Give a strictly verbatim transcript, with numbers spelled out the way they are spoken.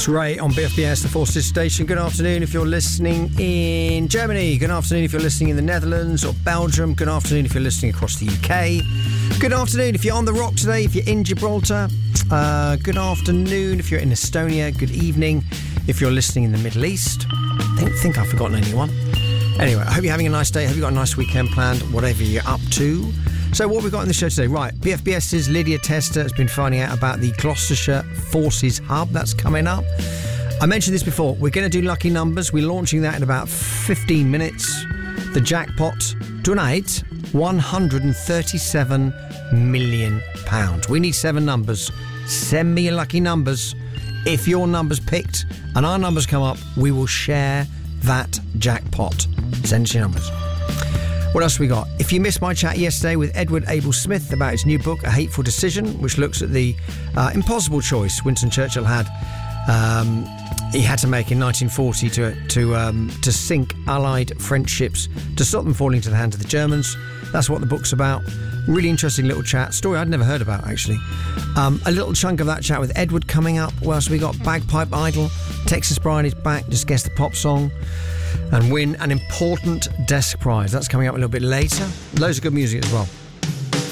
That's Ray on B F B S, the Forces Station. Good afternoon if you're listening in Germany. Good afternoon if you're listening in the Netherlands or Belgium. Good afternoon if you're listening across the U K. Good afternoon if you're on the rock today, if you're in Gibraltar. Uh, good afternoon if you're in Estonia. Good evening if you're listening in the Middle East. I don't think I've forgotten anyone. Anyway, I hope you're having a nice day. I hope you've got a nice weekend planned, whatever you're up to. So what have we got in the show today? Right, BFBS's Lydia Tester has been finding out about the Gloucestershire Forces Hub. That's coming up. I mentioned this before. We're going to do lucky numbers. We're launching that in about fifteen minutes. The jackpot tonight, one hundred thirty-seven million pounds. We need seven numbers. Send me your lucky numbers. If your number's picked and our numbers come up, we will share that jackpot. Send us your numbers. What else have we got? If you missed my chat yesterday with Edward Abel Smith about his new book, A Hateful Decision, which looks at the uh, impossible choice Winston Churchill had, um, he had to make in nineteen forty to to um, to sink Allied French ships to stop them falling to the hands of the Germans. That's what the book's about. Really interesting little chat. Story I'd never heard about, actually. Um, a little chunk of that chat with Edward coming up. What else have we got? Bagpipe Idol. Texas Bride is back. Just guess the pop song and win an important desk prize. That's coming up a little bit later. Loads of good music as well.